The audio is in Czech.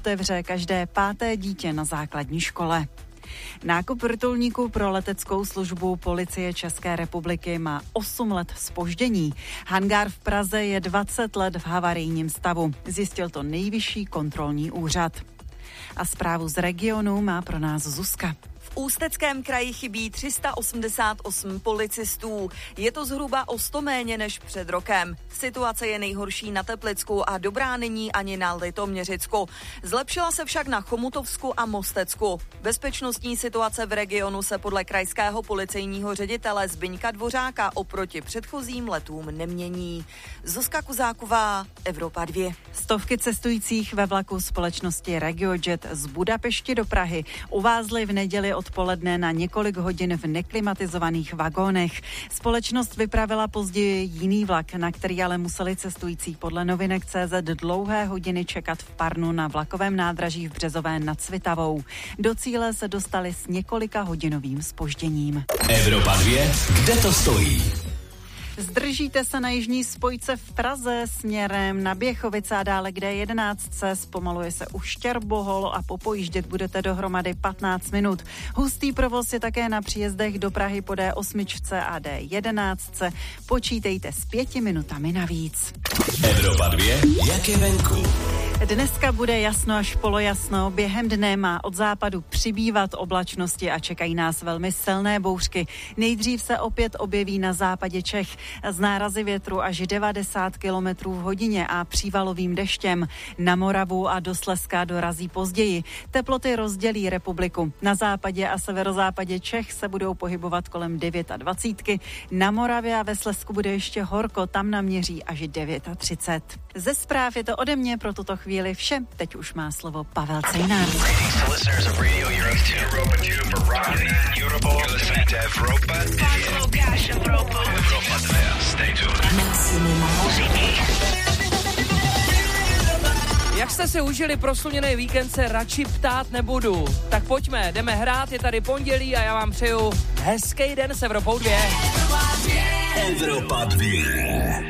otevře každé 5. dítě na základní škole. Nákup vrtulníků pro leteckou službu Policie České republiky má 8 let zpoždění. Hangár v Praze je 20 let v havarijním stavu. Zjistil to Nejvyšší kontrolní úřad. A zprávu z regionu má pro nás Zuzka. V Ústeckém kraji chybí 388 policistů. Je to zhruba o 100 méně než před rokem. Situace je nejhorší na Teplicku a dobrá není ani na Litoměřicku. Zlepšila se však na Chomutovsku a Mostecku. Bezpečnostní situace v regionu se podle krajského policejního ředitele Zbyňka Dvořáka oproti předchozím letům nemění. Zuzka Kuzáková, Evropa 2. Stovky cestujících ve vlaku společnosti RegioJet z Budapešti do Prahy uvázly v neděli odpoledne na několik hodin v neklimatizovaných vagónech. Společnost vypravila později jiný vlak, na který ale museli cestující podle novinek.cz dlouhé hodiny čekat v Parnu na vlakovém nádraží v Březové nad Svitavou. Do cíle se dostali s několika hodinovým zpožděním. Evropa 2, kde to stojí? Zdržíte se na jižní spojce v Praze směrem na Běchovice a dále k D11. Zpomaluje se u Štěrbohol a popojíždět budete dohromady 15 minut. Hustý provoz je také na příjezdech do Prahy po D8 a D11. Počítejte s 5 minutami navíc. Evropa 2, jak je venku? Dneska bude jasno až polojasno. Během dne má od západu přibývat oblačnosti a čekají nás velmi silné bouřky. Nejdřív se opět objeví na západě Čech z nárazy větru až 90 km v hodině a přívalovým deštěm. Na Moravu a do Slezska dorazí později. Teploty rozdělí republiku. Na západě a severozápadě Čech se budou pohybovat kolem 29. Na Moravě a ve Slezsku bude ještě horko, tam naměří až 39. Ze zpráv je to ode mě pro tuto chvíli vše. Teď už má slovo Pavel Cejnár. Jak jste si užili prosluněný víkend, se radši ptát nebudu. Tak pojďme, jdeme hrát, je tady pondělí a já vám přeju hezký den s Evropou 2. Evropa 2.